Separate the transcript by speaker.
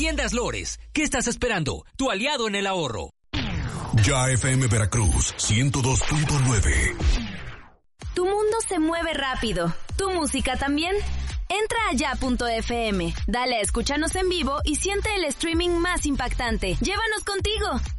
Speaker 1: Tiendas Lores, ¿qué estás esperando? Tu aliado en el ahorro.
Speaker 2: Ya FM Veracruz 102.9.
Speaker 3: Tu mundo se mueve rápido. ¿Tu música también? Entra a ya.fm, dale a escúchanos en vivo y siente el streaming más impactante. ¡Llévanos contigo!